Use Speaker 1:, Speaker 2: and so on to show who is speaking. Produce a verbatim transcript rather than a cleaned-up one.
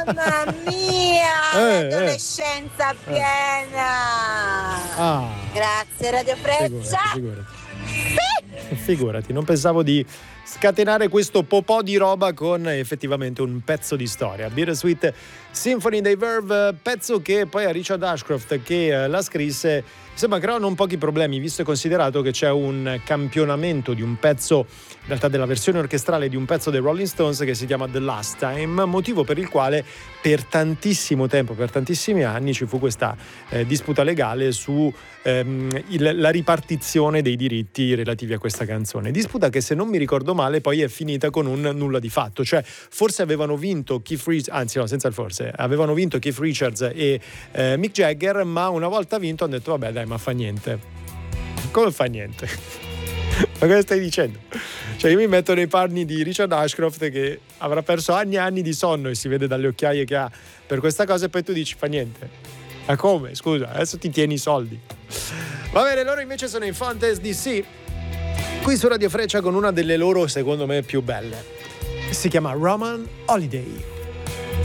Speaker 1: Mamma mia,
Speaker 2: Eh,
Speaker 1: l'adolescenza
Speaker 2: eh.
Speaker 1: piena.
Speaker 2: Ah,
Speaker 1: Grazie Radio Freccia.
Speaker 2: figurati, figurati. Figurati, non pensavo di scatenare questo popò di roba con effettivamente un pezzo di storia. Bittersweet Symphony dei Verve, pezzo che poi a Richard Ashcroft che l'ha scrisse, insomma, creano non pochi problemi, visto e considerato che c'è un campionamento di un pezzo, in realtà della versione orchestrale di un pezzo dei Rolling Stones che si chiama The Last Time, motivo per il quale per tantissimo tempo, per tantissimi anni ci fu questa eh, disputa legale su ehm, il, la ripartizione dei diritti relativi a questa canzone. Disputa che, se non mi ricordo male, poi è finita con un nulla di fatto, cioè forse avevano vinto Keith Richards, anzi no, senza il forse, avevano vinto Keith Richards e eh, Mick Jagger, ma una volta vinto hanno detto vabbè dai, ma fa niente. Come fa niente? Ma cosa stai dicendo? Cioè io mi metto nei panni di Richard Ashcroft che avrà perso anni e anni di sonno e si vede dalle occhiaie che ha per questa cosa, e poi tu dici fa niente. Ma come? Scusa, adesso ti tieni i soldi. Va bene, loro invece sono in Fontes D C qui su Radio Freccia con una delle loro, secondo me, più belle. Si chiama Roman Holiday.